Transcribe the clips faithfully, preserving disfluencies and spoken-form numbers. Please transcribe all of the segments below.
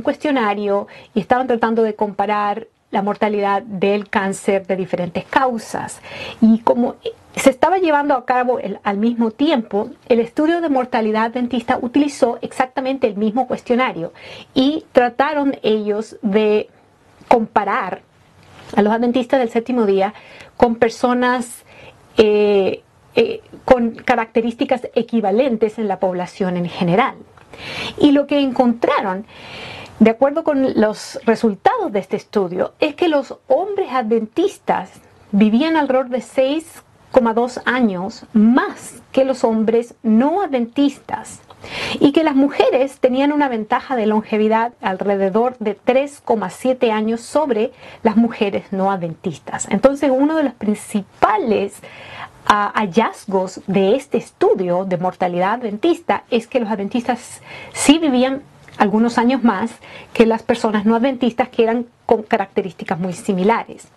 cuestionario y estaban tratando de comparar la mortalidad del cáncer de diferentes causas. Y como se estaba llevando a cabo el, al mismo tiempo, el estudio de mortalidad adventista utilizó exactamente el mismo cuestionario y trataron ellos de comparar a los adventistas del séptimo día con personas eh, eh, con características equivalentes en la población en general. Y lo que encontraron, de acuerdo con los resultados de este estudio, es que los hombres adventistas vivían alrededor de seis coma dos años más que los hombres no adventistas y que las mujeres tenían una ventaja de longevidad alrededor de tres coma siete años sobre las mujeres no adventistas. Entonces, uno de los principales uh, hallazgos de este estudio de mortalidad adventista es que los adventistas sí vivían algunos años más que las personas no adventistas, que eran con características muy similares.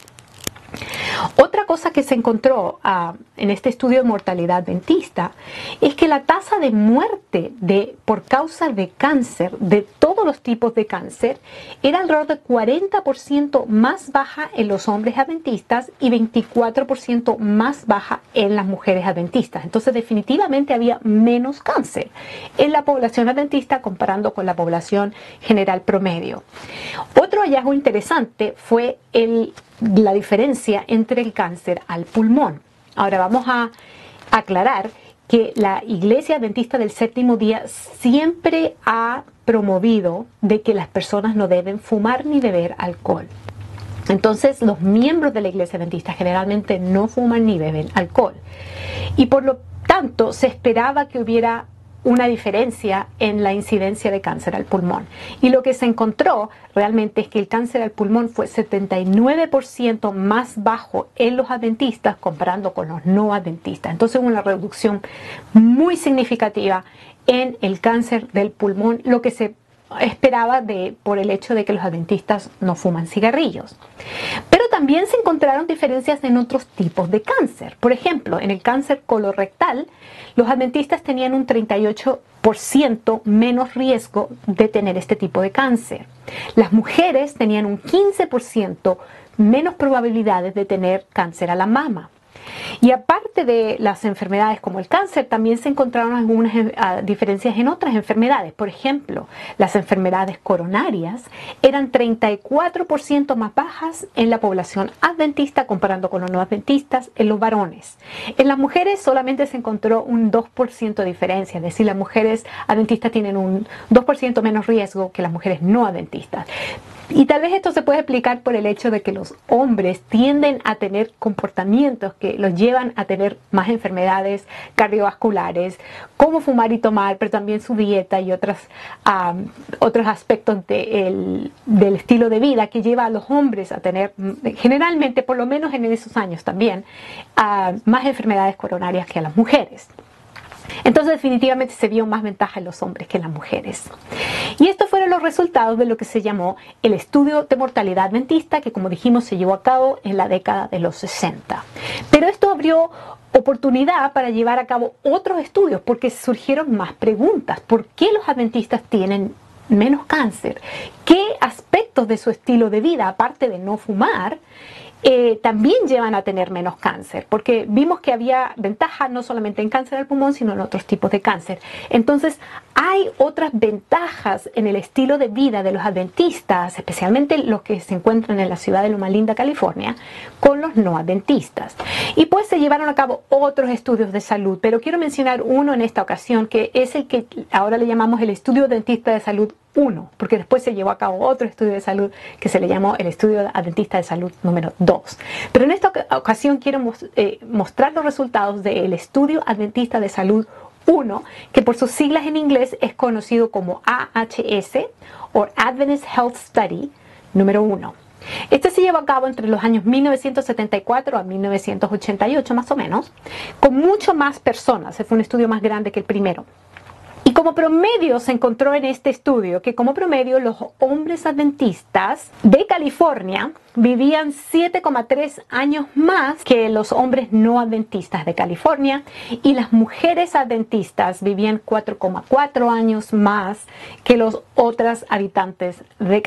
Otra cosa que se encontró uh, en este estudio de mortalidad adventista es que la tasa de muerte de, por causa de cáncer, de todos los tipos de cáncer, era alrededor de cuarenta por ciento más baja en los hombres adventistas y veinticuatro por ciento más baja en las mujeres adventistas. Entonces, definitivamente había menos cáncer en la población adventista comparando con la población general promedio. Otro hallazgo interesante fue el la diferencia entre el cáncer al pulmón. Ahora vamos a aclarar que la Iglesia Adventista del Séptimo Día siempre ha promovido de que las personas no deben fumar ni beber alcohol. Entonces, los miembros de la Iglesia Adventista generalmente no fuman ni beben alcohol. Y por lo tanto, se esperaba que hubiera una diferencia en la incidencia de cáncer al pulmón. Y lo que se encontró realmente es que el cáncer al pulmón fue setenta y nueve por ciento más bajo en los adventistas comparando con los no adventistas. Entonces, una reducción muy significativa en el cáncer del pulmón, lo que se esperaba de, por el hecho de que los adventistas no fuman cigarrillos. Pero también se encontraron diferencias en otros tipos de cáncer. Por ejemplo, en el cáncer colorectal, los adventistas tenían un treinta y ocho por ciento menos riesgo de tener este tipo de cáncer. Las mujeres tenían un quince por ciento menos probabilidades de tener cáncer a la mama. Y aparte de las enfermedades como el cáncer, también se encontraron algunas uh, diferencias en otras enfermedades. Por ejemplo, las enfermedades coronarias eran treinta y cuatro por ciento más bajas en la población adventista comparando con los no adventistas en los varones. En las mujeres solamente se encontró un dos por ciento de diferencia, es decir, las mujeres adventistas tienen un dos por ciento menos riesgo que las mujeres no adventistas. Y tal vez esto se puede explicar por el hecho de que los hombres tienden a tener comportamientos que los llevan a tener más enfermedades cardiovasculares, como fumar y tomar, pero también su dieta y otras, um, otros aspectos de el, del estilo de vida que lleva a los hombres a tener, generalmente, por lo menos en esos años también, uh, más enfermedades coronarias que a las mujeres. Entonces, definitivamente se vio más ventaja en los hombres que en las mujeres. Y estos fueron los resultados de lo que se llamó el estudio de mortalidad adventista, que como dijimos se llevó a cabo en la década de los sesenta. Pero esto abrió oportunidad para llevar a cabo otros estudios porque surgieron más preguntas. ¿Por qué los adventistas tienen menos cáncer? ¿Qué aspectos de su estilo de vida, aparte de no fumar, Eh, también llevan a tener menos cáncer? Porque vimos que había ventaja no solamente en cáncer al pulmón, sino en otros tipos de cáncer. Entonces, hay otras ventajas en el estilo de vida de los adventistas, especialmente los que se encuentran en la ciudad de Loma Linda, California, con los no adventistas. Y pues se llevaron a cabo otros estudios de salud, pero quiero mencionar uno en esta ocasión, que es el que ahora le llamamos el Estudio Adventista de Salud uno, porque después se llevó a cabo otro estudio de salud que se le llamó el Estudio Adventista de Salud número dos. Pero en esta ocasión quiero eh, mostrar los resultados del Estudio Adventista de Salud uno, que por sus siglas en inglés es conocido como A H S, o Adventist Health Study número uno. Este se llevó a cabo entre los años mil novecientos setenta y cuatro a mil novecientos ochenta y ocho más o menos, con mucho más personas. Fue un estudio más grande que el primero. Y como promedio se encontró en este estudio que como promedio los hombres adventistas de California vivían siete coma tres años más que los hombres no adventistas de California, y las mujeres adventistas vivían cuatro coma cuatro años más que los otros habitantes de California.